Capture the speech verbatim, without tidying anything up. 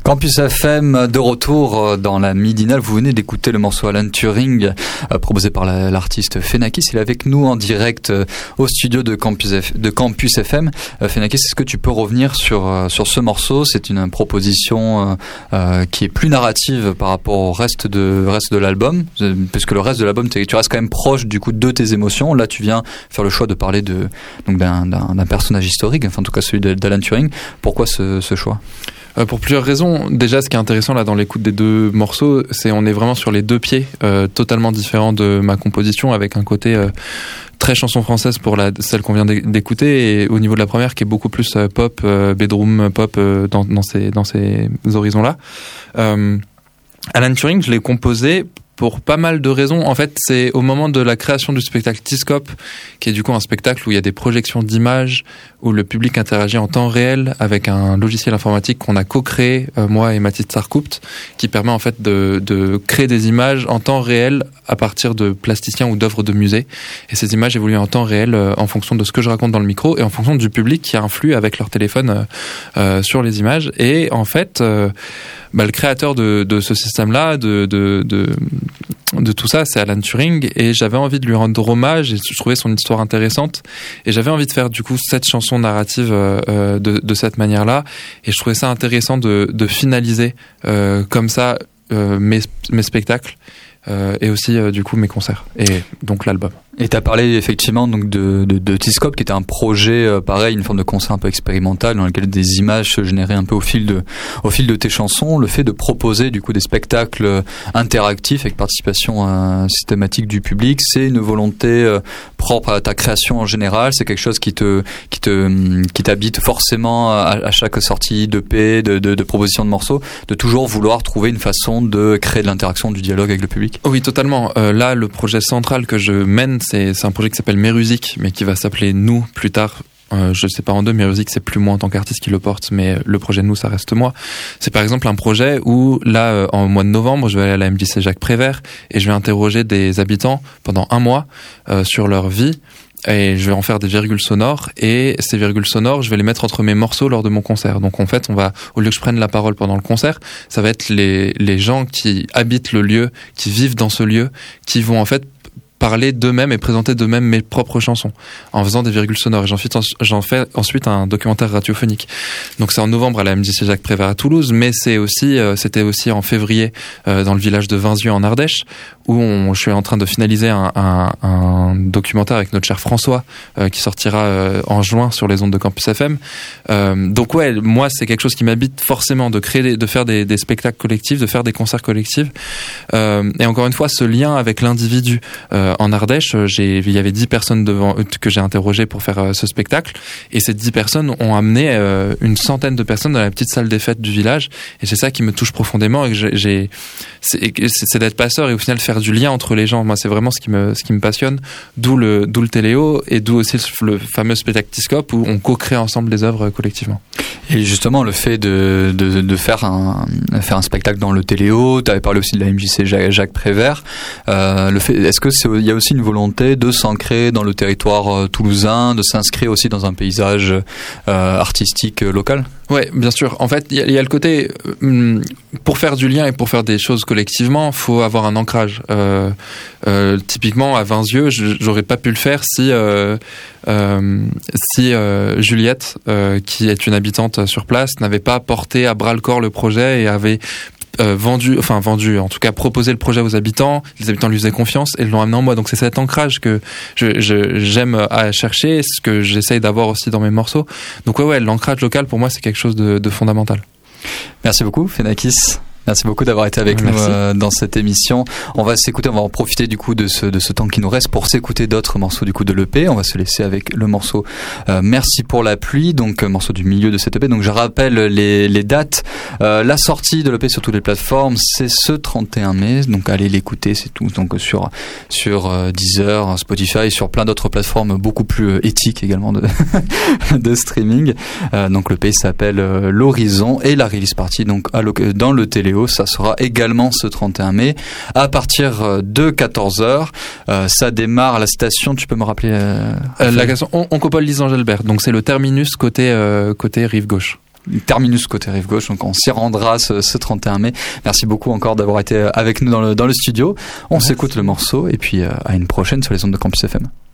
Campus F M de retour dans la midinale. Vous venez d'écouter le morceau Alan Turing euh, proposé par la, l'artiste Phenakis. Il est avec nous en direct euh, au studio de Campus, F, de Campus F M. Euh, Phenakis, est-ce que tu peux revenir sur, euh, sur ce morceau? C'est une proposition euh, euh, qui est plus narrative par rapport au reste de, reste de l'album, euh, puisque le reste de l'album, tu restes quand même proche du coup de tes émotions. Là, tu viens faire le choix de parler de, donc d'un, d'un, d'un personnage historique, enfin en tout cas celui d'Alan Turing. Pourquoi ce, ce choix? Euh, pour plusieurs raisons. Déjà, ce qui est intéressant là dans l'écoute des deux morceaux, c'est on est vraiment sur les deux pieds, euh, totalement différents de ma composition, avec un côté euh, très chanson française pour la, celle qu'on vient d'écouter, et au niveau de la première qui est beaucoup plus euh, pop, euh, bedroom pop euh, dans, dans ces dans ces horizons-là. Euh, Alan Turing, je l'ai composé pour pas mal de raisons. En fait, c'est au moment de la création du spectacle T-Scope, qui est du coup un spectacle où il y a des projections d'images, où le public interagit en temps réel avec un logiciel informatique qu'on a co-créé, euh, moi et Mathilde Sarkoupt, qui permet en fait de, de créer des images en temps réel à partir de plasticiens ou d'œuvres de musée. Et ces images évoluent en temps réel euh, en fonction de ce que je raconte dans le micro et en fonction du public qui influe avec leur téléphone euh, euh, sur les images. Et en fait, euh, bah, le créateur de, de ce système-là, de, de, de de tout ça, c'est Alan Turing, et j'avais envie de lui rendre hommage, et je trouvais son histoire intéressante, et j'avais envie de faire du coup cette chanson narrative euh, de, de cette manière-là, et je trouvais ça intéressant de, de finaliser euh, comme ça euh, mes, mes spectacles, euh, et aussi euh, du coup mes concerts, et donc l'album. Et tu as parlé effectivement donc de, de, de T-Scope, qui était un projet euh, pareil, une forme de concert un peu expérimental dans lequel des images se généraient un peu au fil de, au fil de tes chansons. Le fait de proposer du coup des spectacles interactifs avec participation euh, systématique du public, c'est une volonté euh, propre à ta création en général. C'est quelque chose qui te, qui te, qui t'habite forcément à, à chaque sortie d'E P, de, de, de proposition de morceaux, de toujours vouloir trouver une façon de créer de l'interaction, du dialogue avec le public. Oui, totalement. Euh, là, le projet central que je mène, C'est, c'est un projet qui s'appelle Mérusique, mais qui va s'appeler Nous plus tard. Euh, je sais pas en deux, Mérusique c'est plus moi en tant qu'artiste qui le porte, mais le projet Nous ça reste moi. C'est par exemple un projet où là, euh, en mois de novembre, je vais aller à la M J C Jacques Prévert et je vais interroger des habitants pendant un mois euh, sur leur vie. Et je vais en faire des virgules sonores, et ces virgules sonores, je vais les mettre entre mes morceaux lors de mon concert. Donc en fait, on va, au lieu que je prenne la parole pendant le concert, ça va être les, les gens qui habitent le lieu, qui vivent dans ce lieu, qui vont en fait parler d'eux-mêmes et présenter d'eux-mêmes mes propres chansons en faisant des virgules sonores, et j'en fais, j'en fais ensuite un documentaire radiophonique. Donc c'est en novembre à la M J C Jacques Prévert à Toulouse, mais c'est aussi euh, c'était aussi en février euh, dans le village de Vinzieux en Ardèche, où on, je suis en train de finaliser un, un, un documentaire avec notre cher François euh, qui sortira euh, en juin sur les ondes de Campus F M. Euh, donc ouais, moi c'est quelque chose qui m'habite forcément, de créer, des, de faire des, des spectacles collectifs, de faire des concerts collectifs, euh, et encore une fois ce lien avec l'individu. Euh, en Ardèche, j'ai, il y avait dix personnes devant, que j'ai interrogées pour faire euh, ce spectacle, et ces dix personnes ont amené euh, une centaine de personnes dans la petite salle des fêtes du village, et c'est ça qui me touche profondément, et que j'ai, j'ai c'est, c'est d'être passeur et au final faire du lien entre les gens. Moi c'est vraiment ce qui me, ce qui me passionne, d'où le, d'où le téléo, et d'où aussi le fameux spectacle T-Scope où on co-crée ensemble les œuvres collectivement. Et justement le fait de, de, de faire, un, faire un spectacle dans le téléo, tu avais parlé aussi de la M J C Jacques, Jacques Prévert, euh, le fait, est-ce que c'est, il y a aussi une volonté de s'ancrer dans le territoire euh, toulousain, de s'inscrire aussi dans un paysage euh, artistique euh, local? Ouais, bien sûr. En fait, il y, y a le côté euh, pour faire du lien et pour faire des choses collectivement, faut avoir un ancrage. Euh, euh, typiquement à Vinzieux, j'aurais pas pu le faire si euh, euh, si euh, Juliette, euh, qui est une habitante sur place, n'avait pas porté à bras le corps le projet et avait Euh, vendu, enfin vendu, en tout cas proposé le projet aux habitants, les habitants lui faisaient confiance et l'ont amené en moi. Donc c'est cet ancrage que je, je, j'aime à chercher, ce que j'essaye d'avoir aussi dans mes morceaux. Donc ouais, ouais, l'ancrage local pour moi c'est quelque chose de, de fondamental. Merci beaucoup Phenakis. Merci beaucoup d'avoir été avec Merci. nous euh, dans cette émission. On va s'écouter, on va en profiter du coup de ce, de ce temps qui nous reste pour s'écouter d'autres morceaux du coup de l'E P. On va se laisser avec le morceau euh, Merci pour la pluie, donc euh, morceau du milieu de cette E P. Donc je rappelle les, les dates. Euh, la sortie de l'E P sur toutes les plateformes, c'est ce trente et un mai. Donc allez l'écouter, c'est tout. Donc sur sur euh, Deezer, Spotify, sur plein d'autres plateformes beaucoup plus euh, éthiques également de de streaming. Euh, donc l'E P s'appelle euh, L'Horizon, et la release party donc à dans le télé. Ça sera également ce trente et un mai à partir de quatorze heures. Euh, ça démarre à la station, tu peux me rappeler euh, euh, la station on, on Oncopole Lise Angelbert, donc c'est le terminus côté, euh, côté rive gauche. terminus côté rive gauche. Donc on s'y rendra ce, ce trente et un mai. Merci beaucoup encore d'avoir été avec nous dans le, dans le studio. On Merci. s'écoute le morceau et puis euh, à une prochaine sur les ondes de Campus F M.